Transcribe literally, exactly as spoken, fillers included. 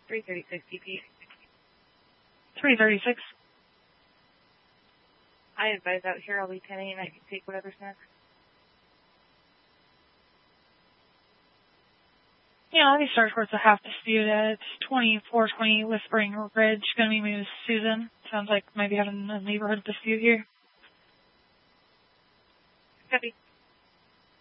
three thirty-six D P. three thirty-six. I advise out here I'll be penning and I can take whatever's next. Yeah, let me start towards the half dispute at twenty-four twenty Whispering Ridge. Going to be moving to Susan. Sounds like maybe having a neighborhood dispute here. Copy.